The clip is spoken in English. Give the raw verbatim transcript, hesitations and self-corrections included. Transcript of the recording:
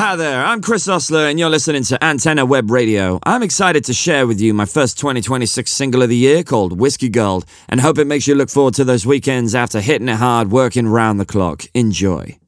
Hi there, I'm Chris Osler, and you're listening to Antenna Web Radio. I'm excited to share with you my first twenty twenty-six single of the year called Whiskey Gold, and hope it makes you look forward to those weekends after hitting it hard, working round the clock. Enjoy.